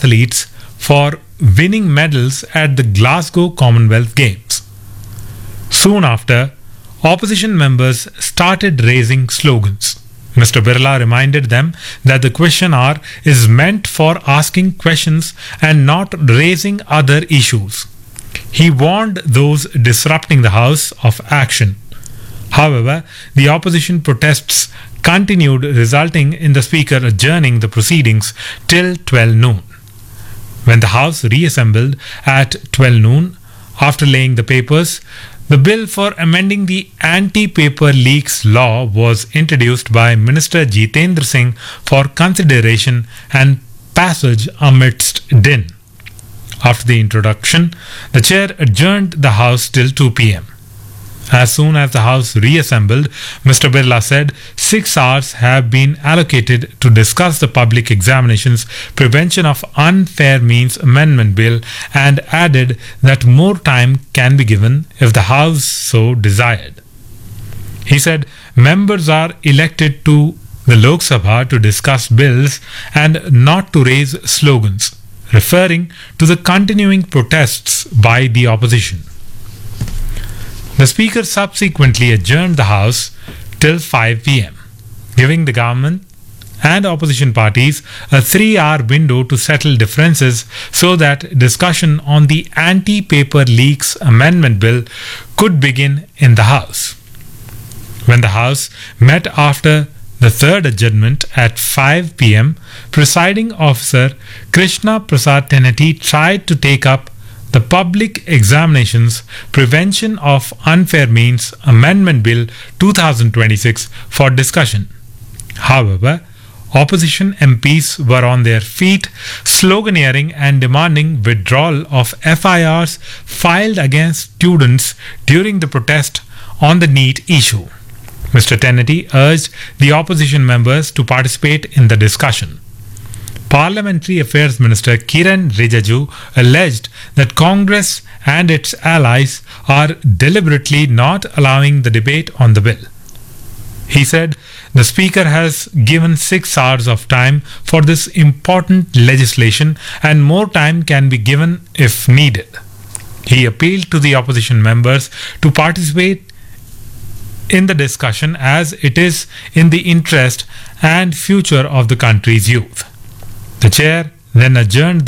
athletes for winning medals at the Glasgow Commonwealth Games. Soon after, opposition members started raising slogans. Mr. Birla reminded them that the question hour is meant for asking questions and not raising other issues. He warned those disrupting the House of action. However, the opposition protests continued, resulting in the Speaker adjourning the proceedings till 12 noon. When the House reassembled at 12 noon, after laying the papers, the bill for amending the Anti-Paper Leaks Law was introduced by Minister Jitendra Singh for consideration and passage amidst din. After the introduction, the chair adjourned the House till 2 p.m. As soon as the House reassembled, Mr. Birla said 6 hours have been allocated to discuss the Public Examinations Prevention of Unfair Means Amendment Bill and added that more time can be given if the House so desired. He said members are elected to the Lok Sabha to discuss bills and not to raise slogans, referring to the continuing protests by the opposition. The Speaker subsequently adjourned the House till 5 p.m., giving the government and opposition parties a 3-hour window to settle differences so that discussion on the Anti-Paper Leaks Amendment Bill could begin in the House. When the House met after the third adjournment at 5 p.m., Presiding Officer Krishna Prasad Teneti tried to take up the Public Examinations Prevention of Unfair Means Amendment Bill 2026 for discussion. However, opposition MPs were on their feet, sloganeering and demanding withdrawal of FIRs filed against students during the protest on the NEET issue. Mr. Teneti urged the opposition members to participate in the discussion. Parliamentary Affairs Minister Kiran Rijiju alleged that Congress and its allies are deliberately not allowing the debate on the bill. He said the Speaker has given 6 hours of time for this important legislation and more time can be given if needed. He appealed to the opposition members to participate in the discussion as it is in the interest and future of the country's youth. The chair then adjourned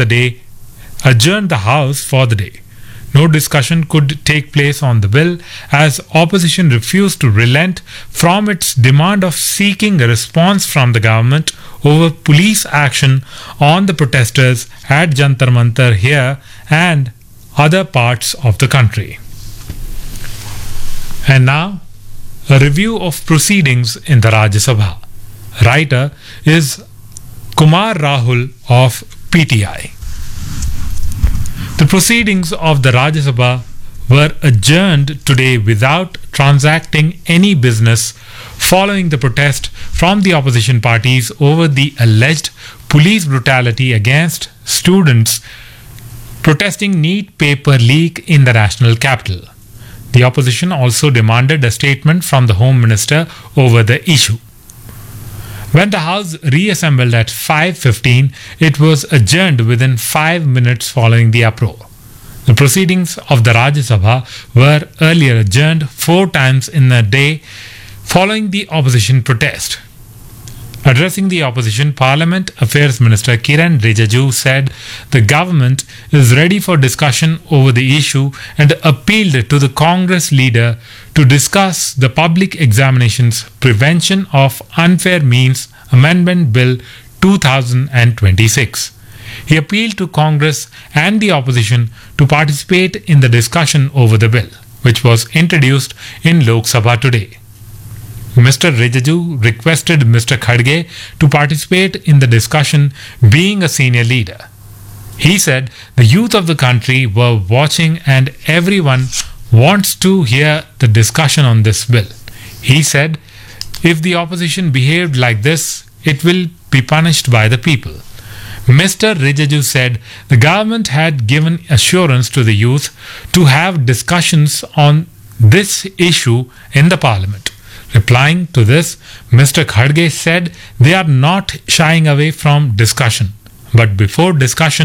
the House for the day. No discussion could take place on the bill as opposition refused to relent from its demand of seeking a response from the government over police action on the protesters at Jantar Mantar here and other parts of the country. And now, a review of proceedings in the Rajya Sabha. Writer is Kumar Rahul of PTI. The proceedings of the Rajya Sabha were adjourned today without transacting any business following the protest from the opposition parties over the alleged police brutality against students protesting NEET paper leak in the national capital. The opposition also demanded a statement from the Home Minister over the issue. When the House reassembled at 5:15, it was adjourned within 5 minutes following the uproar. The proceedings of the Rajya Sabha were earlier adjourned 4 times in a day following the opposition protest. Addressing the opposition, Parliament Affairs Minister Kiran Rijiju said the government is ready for discussion over the issue and appealed to the Congress leader to discuss the Public Examinations Prevention of Unfair Means Amendment Bill 2026. He appealed to Congress and the opposition to participate in the discussion over the bill, which was introduced in Lok Sabha today. Mr. Rijiju requested Mr. Khadge to participate in the discussion, being a senior leader. He said the youth of the country were watching and everyone wants to hear the discussion on this bill. He said if the opposition behaved like this, it will be punished by the people. Mr. Rijiju said the government had given assurance to the youth to have discussions on this issue in the parliament. Replying to this, Mr. Khadge said they are not shying away from discussion. But before discussion